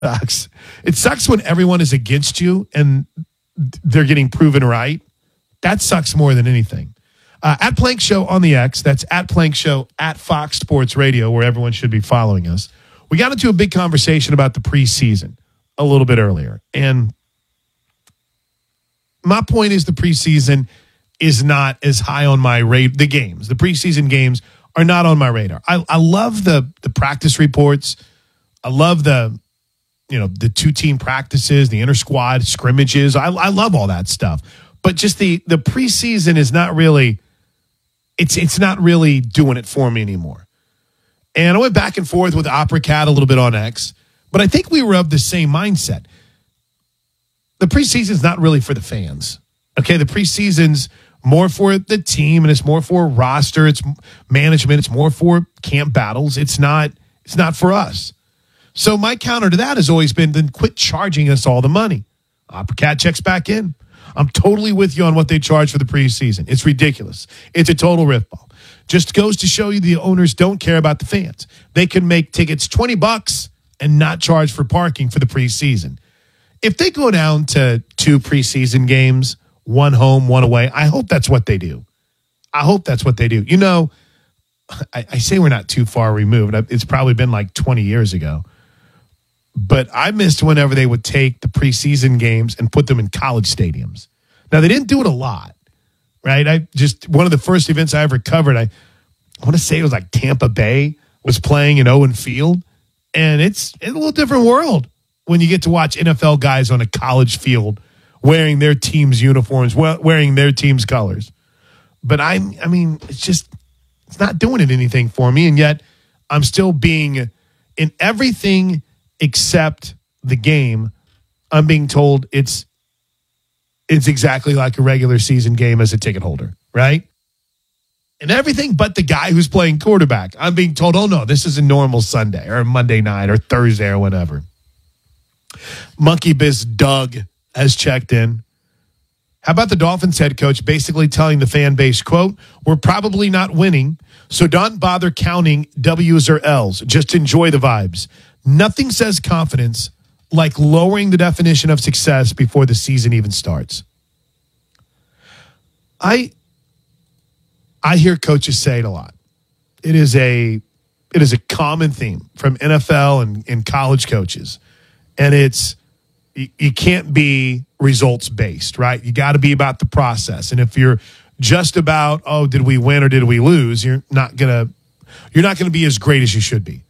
sucks. It sucks when everyone is against you and they're getting proven right. That sucks more than anything. At Plank Show on the X, that's at Plank Show at Fox Sports Radio, where everyone should be following us. We got into a big conversation about the preseason a little bit earlier. And my point is the preseason is not as high on my radar. The preseason games are not on my radar. I love the practice reports. I love the two-team practices, the inter-squad scrimmages. I love all that stuff. But just the preseason is not really it's not really doing it for me anymore. And I went back and forth with Opera Cat a little bit on X, but I think we were of the same mindset. The preseason is not really for the fans. Okay, the preseason's more for the team, and it's more for roster, it's management, it's more for camp battles. It's not for us. So my counter to that has always been, then quit charging us all the money. Opera Cat checks back in. I'm totally with you on what they charge for the preseason. It's ridiculous. It's a total ripoff. Just goes to show you the owners don't care about the fans. They can make tickets $20 and not charge for parking for the preseason. If they go down to 2 preseason games, 1 home, 1 away, I hope that's what they do. You know, I say we're not too far removed. It's probably been like 20 years ago. But I missed whenever they would take the preseason games and put them in college stadiums. Now, they didn't do it a lot, right? One of the first events I ever covered, I want to say it was like Tampa Bay was playing in Owen Field. And it's a little different world when you get to watch NFL guys on a college field wearing their team's uniforms, wearing their team's colors. But I mean, it's not doing it anything for me. And yet I'm still being in everything except the game. I'm being told it's exactly like a regular season game as a ticket holder, right? And everything but the guy who's playing quarterback. I'm being told, oh no, this is a normal Sunday or Monday night or Thursday or whatever. Monkey Biz Doug has checked in. How about the Dolphins head coach basically telling the fan base, quote, we're probably not winning, so don't bother counting W's or L's. Just enjoy the vibes. Nothing says confidence like lowering the definition of success before the season even starts. I hear coaches say it a lot. It is a common theme from NFL and college coaches. And you can't be results based, right? You got to be about the process. And if you're just about, oh, did we win or did we lose, you're not gonna be as great as you should be.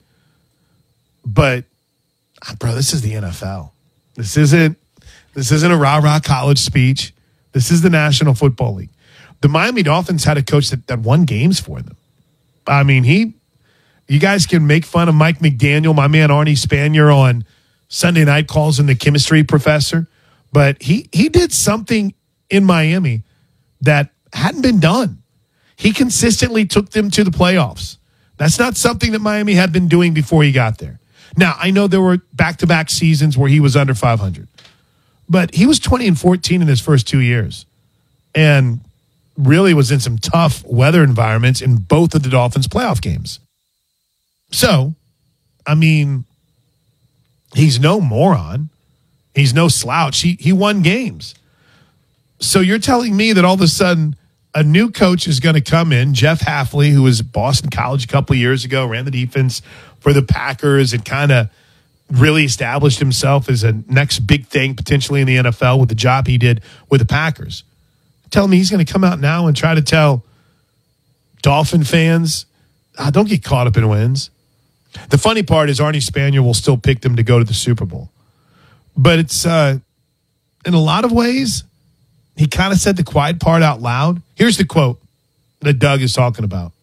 But, bro, this is the NFL. This isn't a rah-rah college speech. This is the National Football League. The Miami Dolphins had a coach that won games for them. I mean, you guys can make fun of Mike McDaniel, my man Arnie Spanier on Sunday night calls him the chemistry professor. But he did something in Miami that hadn't been done. He consistently took them to the playoffs. That's not something that Miami had been doing before he got there. Now, I know there were back-to-back seasons where he was under 500, but he was 20-14 in his first 2 years and really was in some tough weather environments in both of the Dolphins' playoff games. So, I mean, he's no moron. He's no slouch. He won games. So you're telling me that all of a sudden a new coach is going to come in, Jeff Hafley, who was at Boston College a couple of years ago, ran the defense for the Packers and kind of really established himself as a next big thing potentially in the NFL with the job he did with the Packers. Tell me he's going to come out now and try to tell Dolphin fans, don't get caught up in wins. The funny part is Arnie Spanier will still pick them to go to the Super Bowl. But it's, in a lot of ways, he kind of said the quiet part out loud. Here's the quote that Doug is talking about.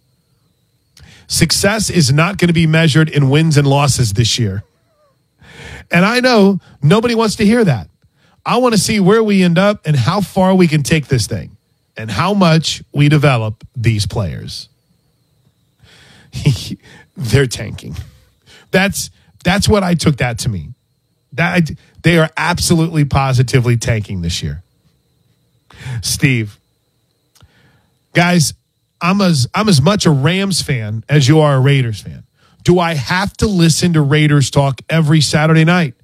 Success is not going to be measured in wins and losses this year. And I know nobody wants to hear that. I want to see where we end up and how far we can take this thing and how much we develop these players. They're tanking. That's what I took that to mean. They are absolutely positively tanking this year. Steve, guys, I'm as much a Rams fan as you are a Raiders fan. Do I have to listen to Raiders talk every Saturday night?